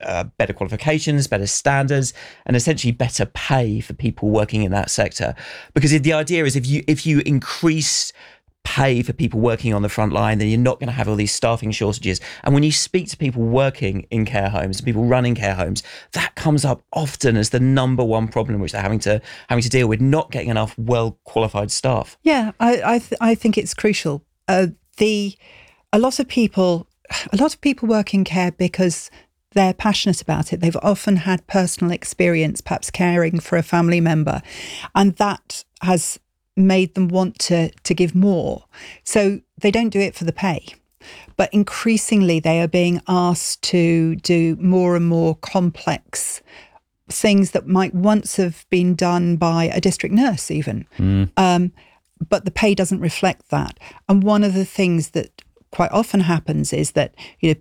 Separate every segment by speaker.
Speaker 1: better qualifications, better standards, and essentially better pay for people working in that sector. Because the idea is if you increase pay for people working on the front line, then you're not going to have all these staffing shortages. And when you speak to people working in care homes, people running care homes, that comes up often as the number one problem which they're having to deal with, not getting enough well qualified staff.
Speaker 2: Yeah, I think it's crucial. A lot of people work in care because they're passionate about it. They've often had personal experience, perhaps caring for a family member, and that has made them want to give more. So they don't do it for the pay. But increasingly, they are being asked to do more and more complex things that might once have been done by a district nurse even. But the pay doesn't reflect that. And one of the things that quite often happens is that,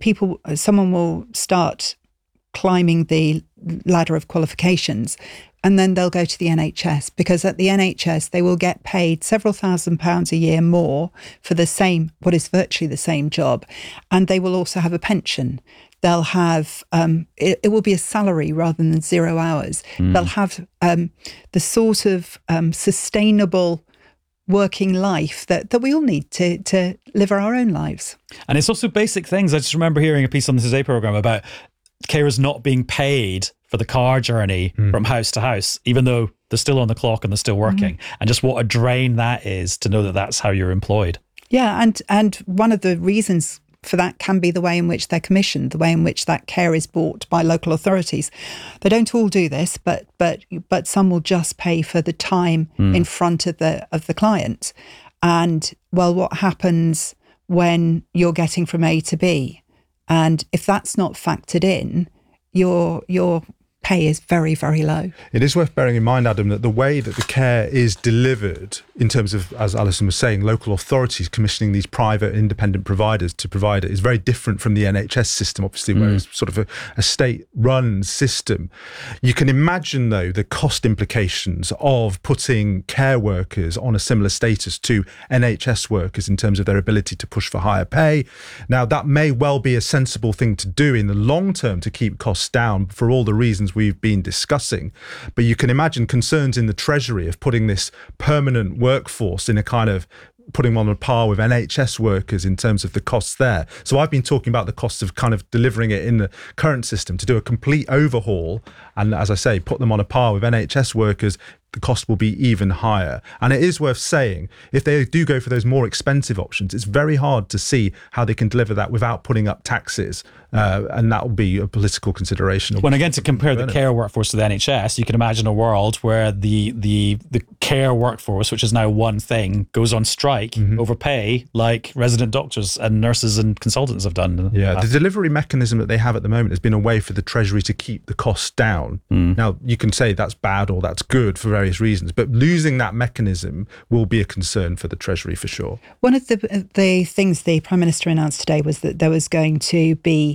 Speaker 2: someone will start climbing the ladder of qualifications, and then they'll go to the NHS, because at the NHS they will get paid several £1,000s a year more for what is virtually the same job, and they will also have a pension. They'll have it will be a salary rather than 0 hours. They'll have the sort of sustainable working life that we all need to live our own lives.
Speaker 3: And it's also basic things. I just remember hearing a piece on the Today programme about carers not being paid for the car journey from house to house, even though they're still on the clock and they're still working, and just what a drain that is to know that that's how you're employed. Yeah,
Speaker 2: and one of the reasons for that can be the way in which they're commissioned, the way in which that care is bought by local authorities. They don't all do this, but some will just pay for the time in front of the client. And well, what happens when you're getting from A to B? And if that's not factored in, your pay is very, very low.
Speaker 4: It is worth bearing in mind, Adam, that the way that the care is delivered in terms of, as Alison was saying, local authorities commissioning these private independent providers to provide it is very different from the NHS system, obviously, where it's sort of a state-run system. You can imagine, though, the cost implications of putting care workers on a similar status to NHS workers in terms of their ability to push for higher pay. Now, that may well be a sensible thing to do in the long term to keep costs down for all the reasons we've been discussing. But you can imagine concerns in the Treasury of putting this permanent workforce in a kind of putting them on a par with NHS workers in terms of the costs there. So I've been talking about the costs of kind of delivering it in the current system to do a complete overhaul. And as I say, put them on a par with NHS workers, the cost will be even higher. And it is worth saying, if they do go for those more expensive options, it's very hard to see how they can deliver that without putting up taxes. And that will be a political consideration.
Speaker 3: When again, to compare the care workforce to the NHS, you can imagine a world where the care workforce, which is now one thing, goes on strike over pay, like resident doctors and nurses and consultants have done.
Speaker 4: Yeah, the delivery mechanism that they have at the moment has been a way for the Treasury to keep the costs down. Now, you can say that's bad or that's good for various reasons, but losing that mechanism will be a concern for the Treasury for sure.
Speaker 2: One of the things the Prime Minister announced today was that there is going to be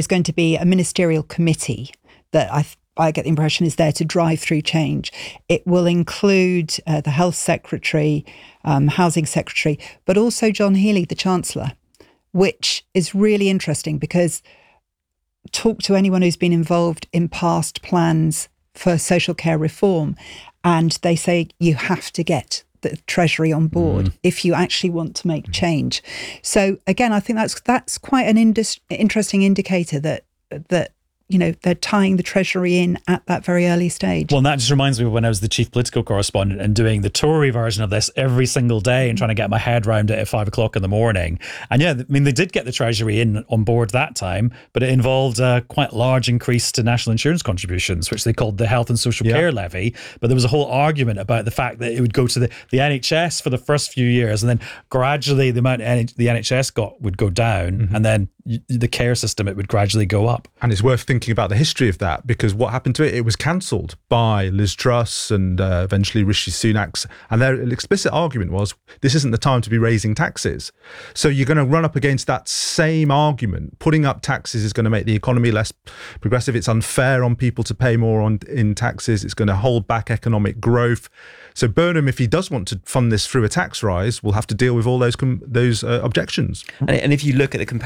Speaker 2: a ministerial committee that I get the impression is there to drive through change. It will include the Health Secretary, Housing Secretary, but also John Healey, the Chancellor, which is really interesting because talk to anyone who's been involved in past plans for social care reform, and they say you have to get the Treasury on board if you actually want to make change. So again, I think that's quite an interesting indicator that they're tying the Treasury in at that very early stage.
Speaker 3: Well, and that just reminds me of when I was the chief political correspondent and doing the Tory version of this every single day and trying to get my head around it at 5 o'clock in the morning. And yeah, I mean, they did get the Treasury in on board that time, but it involved a quite large increase to national insurance contributions, which they called the Health and Social Care Levy. But there was a whole argument about the fact that it would go to the NHS for the first few years, and then gradually the amount the NHS got would go down, and then the care system, it would gradually go up.
Speaker 4: And it's worth thinking about the history of that, because what happened to it, it was cancelled by Liz Truss and eventually Rishi Sunak. And their explicit argument was, this isn't the time to be raising taxes. So you're going to run up against that same argument. Putting up taxes is going to make the economy less progressive. It's unfair on people to pay more in taxes. It's going to hold back economic growth. So Burnham, if he does want to fund this through a tax rise, will have to deal with all those objections.
Speaker 1: And if you look at the comparison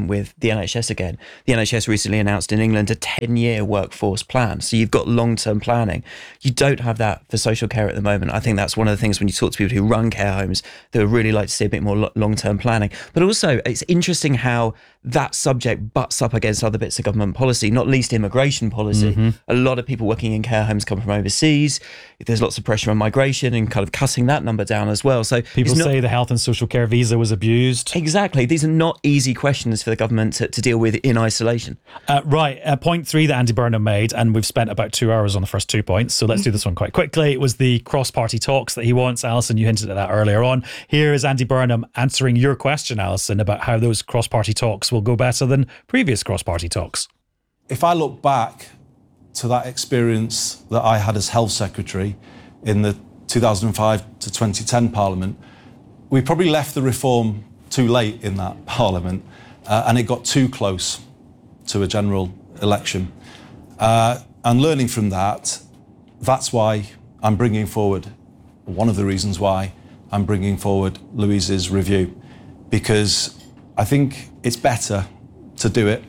Speaker 1: problem with the NHS again. The NHS recently announced in England a 10-year workforce plan. So you've got long-term planning. You don't have that for social care at the moment. I think that's one of the things when you talk to people who run care homes, they would really like to see a bit more long-term planning. But also, it's interesting how that subject butts up against other bits of government policy, not least immigration policy. A lot of people working in care homes come from overseas. There's lots of pressure on migration and kind of cutting that number down as well. So
Speaker 3: people say the health and social care visa was abused.
Speaker 1: Exactly. These are not easy questions for the government to deal with in isolation.
Speaker 3: Point 3 that Andy Burnham made, and we've spent about 2 hours on the first 2 points, so let's do this one quite quickly. It was the cross-party talks that he wants. Alison, you hinted at that earlier on. Here is Andy Burnham answering your question, Alison, about how those cross-party talks will go better than previous cross-party talks.
Speaker 5: If I look back to that experience that I had as Health Secretary in the 2005 to 2010 Parliament, we probably left the reform too late in that Parliament, and it got too close to a general election. And learning from that, that's why I'm bringing forward, one of the reasons why I'm bringing forward Louise's review, because I think it's better to do it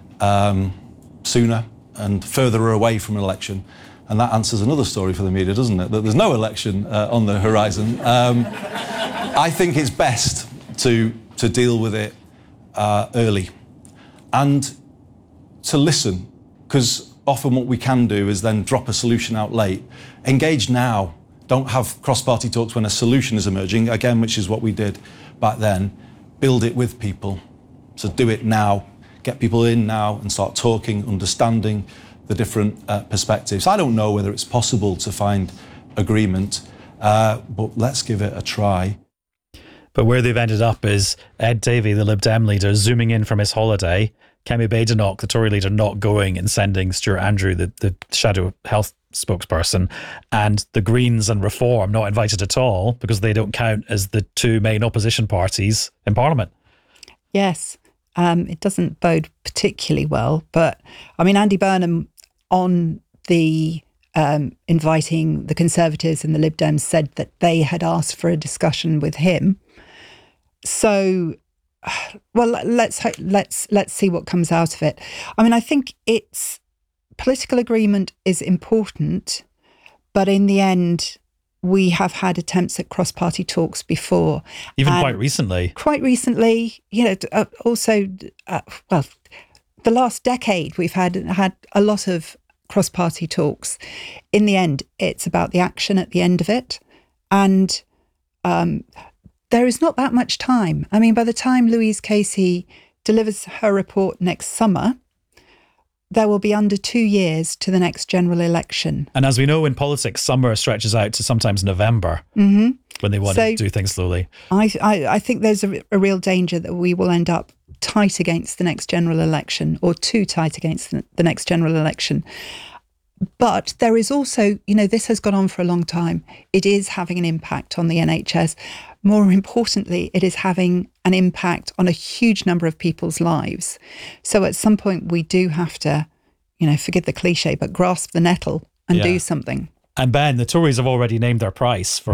Speaker 5: sooner and further away from an election. And that answers another story for the media, doesn't it? That there's no election on the horizon. I think it's best to deal with it early and to listen, because often what we can do is then drop a solution out late. Engage now. Don't have cross-party talks when a solution is emerging, again, which is what we did back then. Build it with people. So do it now. Get people in now and start talking, understanding the different perspectives. I don't know whether it's possible to find agreement, but let's give it a try.
Speaker 3: But where they've ended up is Ed Davey, the Lib Dem leader, zooming in from his holiday, Kemi Badenoch, the Tory leader, not going and sending Stuart Andrew, the shadow health spokesperson, and the Greens and Reform not invited at all because they don't count as the two main opposition parties in Parliament.
Speaker 2: Yes, it doesn't bode particularly well. But I mean, Andy Burnham on the inviting the Conservatives and the Lib Dems said that they had asked for a discussion with him. So, well, let's see what comes out of it. I mean, I think political agreement is important, but in the end, we have had attempts at cross-party talks before.
Speaker 3: Even quite recently. Quite recently,
Speaker 2: the last decade, we've had a lot of cross-party talks. In the end, it's about the action at the end of it. And there is not that much time. I mean, by the time Louise Casey delivers her report next summer, there will be under 2 years to the next general election.
Speaker 3: And as we know in politics, summer stretches out to sometimes November when they want to do things slowly.
Speaker 2: I think there's a real danger that we will end up tight against the next general election, or too tight against the next general election. But there is also, this has gone on for a long time. It is having an impact on the NHS. More importantly, it is having an impact on a huge number of people's lives. So at some point, we do have to, forgive the cliche, but grasp the nettle and do something.
Speaker 3: And Ben, the Tories have already named their price for